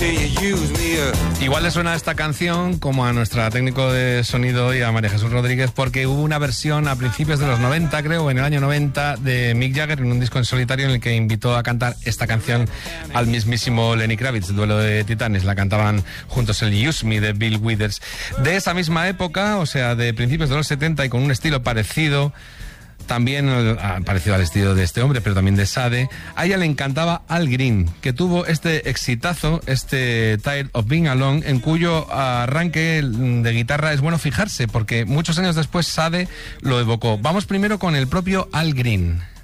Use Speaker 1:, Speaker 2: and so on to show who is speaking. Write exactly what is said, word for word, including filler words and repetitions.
Speaker 1: Igual le suena esta canción como a nuestra técnico de sonido y a María Jesús Rodríguez, porque hubo una versión a principios de los noventa, creo, en el año noventa, de Mick Jagger en un disco en solitario en el que invitó a cantar esta canción al mismísimo Lenny Kravitz, Duelo de Titanes. La cantaban juntos el Use Me de Bill Withers. De esa misma época, o sea, de principios de los setenta, y con un estilo parecido, también parecido al estilo de este hombre, pero también de Sade, a ella le encantaba Al Green, que tuvo este exitazo, este Tired of Being Alone, en cuyo arranque de guitarra es bueno fijarse, porque muchos años después Sade lo evocó. Vamos primero con el propio Al Green.